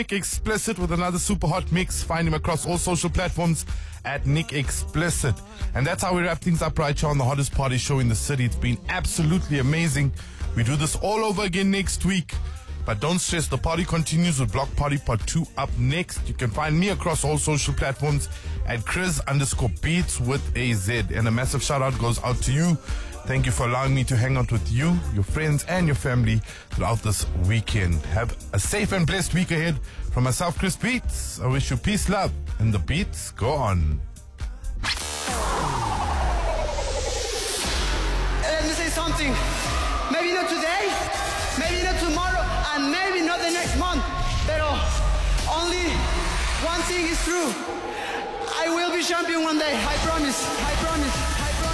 Nick Explicit with another super hot mix. Find him across all social platforms at Nick Explicit. And that's how we wrap things up right here on the hottest party show in the city. It's been absolutely amazing. We do this all over again next week. But don't stress, the party continues with Block Party Part 2 up next. You can find me across all social platforms at Chris_Beats with a Z. And a massive shout out goes out to you. Thank you for allowing me to hang out with you, your friends, and your family throughout this weekend. Have a safe and blessed week ahead. From myself, Chris Beats, I wish you peace, love, and the beats go on. Let me say something. Maybe not today, maybe not tomorrow, and maybe not the next month. But only one thing is true. I will be champion one day. I promise. I promise.